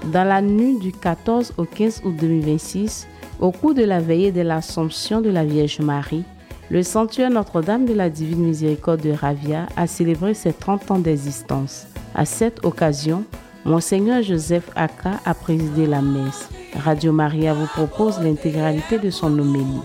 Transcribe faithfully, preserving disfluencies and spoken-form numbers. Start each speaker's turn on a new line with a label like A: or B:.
A: Dans la nuit du quatorze au quinze août deux mille vingt-six, au cours de la veillée de l'Assomption de la Vierge Marie, le sanctuaire Notre-Dame de la Divine Miséricorde de Ravia a célébré ses trente ans d'existence. À cette occasion, Monseigneur Joseph Aka a présidé la messe. Radio Maria vous propose l'intégralité de son homélie.